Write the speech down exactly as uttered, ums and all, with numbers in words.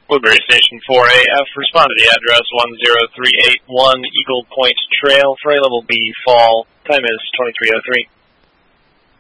Woodbury Station four A F, respond to the address one zero three eight one Eagle Point Trail, for A level B, fall. Time is twenty-three oh three.